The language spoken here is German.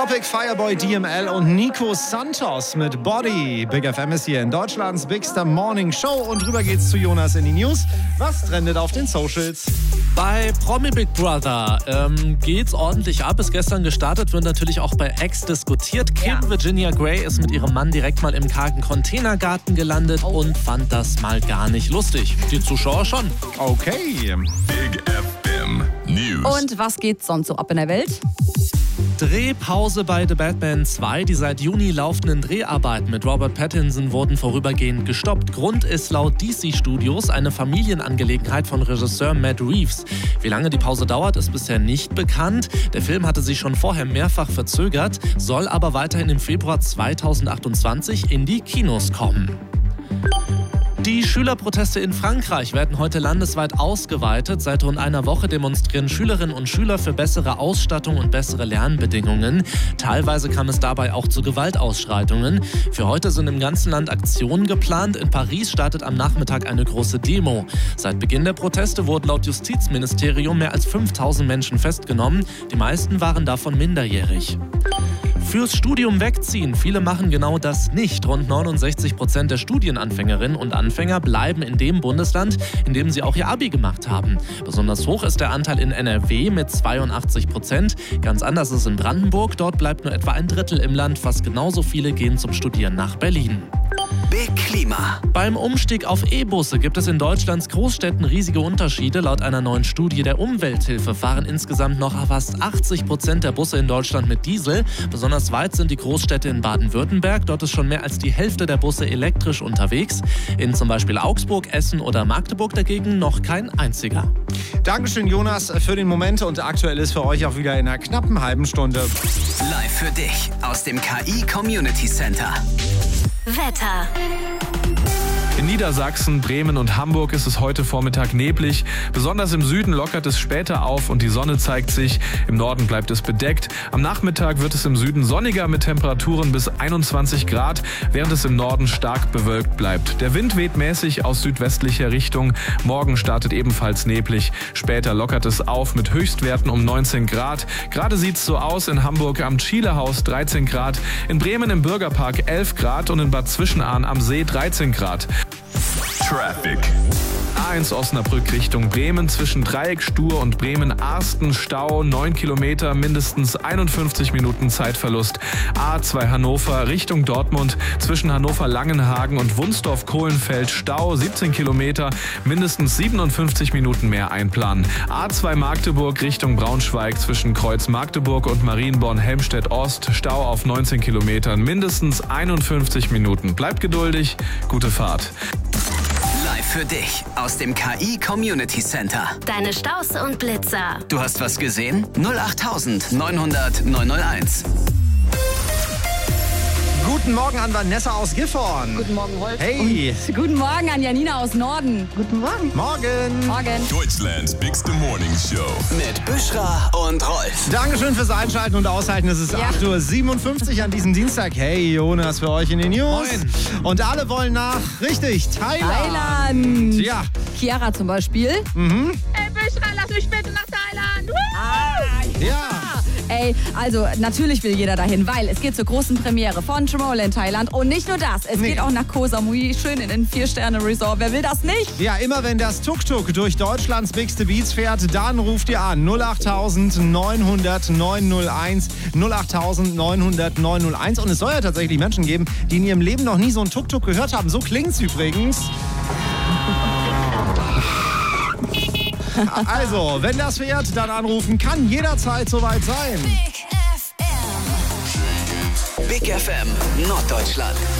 Tropic, Fireboy, DML und Nico Santos mit Body. Big FM ist hier in Deutschlands Bigster Morning Show und rüber geht's zu Jonas in die News. Was trendet auf den Socials? Bei Promi Big Brother geht's ordentlich ab. Ist gestern gestartet, wird natürlich auch bei X diskutiert. Kim Virginia Gray ist mit ihrem Mann direkt mal im kargen Containergarten gelandet und fand das mal gar nicht lustig. Die Zuschauer schon. Okay. Big FM News. Und was geht sonst so ab in der Welt? Drehpause bei The Batman 2. Die seit Juni laufenden Dreharbeiten mit Robert Pattinson wurden vorübergehend gestoppt. Grund ist laut DC Studios eine Familienangelegenheit von Regisseur Matt Reeves. Wie lange die Pause dauert, ist bisher nicht bekannt. Der Film hatte sich schon vorher mehrfach verzögert, soll aber weiterhin im Februar 2028 in die Kinos kommen. Die Schülerproteste in Frankreich werden heute landesweit ausgeweitet. Seit rund einer Woche demonstrieren Schülerinnen und Schüler für bessere Ausstattung und bessere Lernbedingungen. Teilweise kam es dabei auch zu Gewaltausschreitungen. Für heute sind im ganzen Land Aktionen geplant. In Paris startet am Nachmittag eine große Demo. Seit Beginn der Proteste wurden laut Justizministerium mehr als 5000 Menschen festgenommen. Die meisten waren davon minderjährig. Fürs Studium wegziehen. Viele machen genau das nicht. Rund 69% der Studienanfängerinnen und Anfänger bleiben in dem Bundesland, in dem sie auch ihr Abi gemacht haben. Besonders hoch ist der Anteil in NRW mit 82%. Ganz anders ist es in Brandenburg. Dort bleibt nur etwa ein Drittel im Land. Fast genauso viele gehen zum Studieren nach Berlin. Big Klima. Beim Umstieg auf E-Busse gibt es in Deutschlands Großstädten riesige Unterschiede. Laut einer neuen Studie der Umwelthilfe fahren insgesamt noch fast 80% der Busse in Deutschland mit Diesel. Besonders weit sind die Großstädte in Baden-Württemberg. Dort ist schon mehr als die Hälfte der Busse elektrisch unterwegs. In zum Beispiel Augsburg, Essen oder Magdeburg dagegen noch kein einziger. Dankeschön, Jonas, für den Moment. Und aktuell ist für euch auch wieder in einer knappen halben Stunde. Live für dich aus dem KI Community Center. Wetter. In Niedersachsen, Bremen und Hamburg ist es heute Vormittag neblig. Besonders im Süden lockert es später auf und die Sonne zeigt sich. Im Norden bleibt es bedeckt. Am Nachmittag wird es im Süden sonniger mit Temperaturen bis 21 Grad, während es im Norden stark bewölkt bleibt. Der Wind weht mäßig aus südwestlicher Richtung. Morgen startet ebenfalls neblig. Später lockert es auf mit Höchstwerten um 19 Grad. Gerade sieht es so aus: in Hamburg am Schielehaus 13 Grad, in Bremen im Bürgerpark 11 Grad und in Bad Zwischenahn am See 13 Grad. Traffic. A1 Osnabrück Richtung Bremen zwischen Dreieck Stur und Bremen-Arsten Stau, 9 Kilometer, mindestens 51 Minuten Zeitverlust. A2 Hannover Richtung Dortmund zwischen Hannover-Langenhagen und Wunsdorf-Kohlenfeld Stau, 17 Kilometer, mindestens 57 Minuten mehr einplanen. A2 Magdeburg Richtung Braunschweig zwischen Kreuz Magdeburg und Marienborn-Helmstedt-Ost Stau auf 19 Kilometern, mindestens 51 Minuten. Bleibt geduldig, gute Fahrt. Live für dich aus dem KI Community Center. Deine Staus und Blitzer. Du hast was gesehen? 08000 900 901. Guten Morgen an Vanessa aus Gifhorn. Guten Morgen, Holz. Hey. Und guten Morgen an Janina aus Norden. Guten Morgen. Morgen. Morgen. Deutschlands Bigste Morning Show. Mit Büschra und Rolf. Dankeschön fürs Einschalten und Aushalten. Es ist 8:57 Uhr an diesem Dienstag. Hey, Jonas für euch in den News. Moin. Und alle wollen nach, richtig, Thailand. Thailand. Ja. Chiara zum Beispiel. Ey, Büschra, lass mich bitte nach Thailand. Ja. Ey, also natürlich will jeder dahin, weil es geht zur großen Premiere von Tomorrowland Thailand. Und nicht nur das, es geht auch nach Koh Samui, schön in den 4-Sterne-Resort. Wer will das nicht? Ja, immer wenn das Tuk-Tuk durch Deutschlands Bigste Beats fährt, dann ruft ihr an 08000 900 901, 08000 900 901. Und es soll ja tatsächlich Menschen geben, die in ihrem Leben noch nie so ein Tuk-Tuk gehört haben. So klingt's übrigens. Also, wenn das fährt, dann anrufen. Kann jederzeit soweit sein. Big FM Norddeutschland.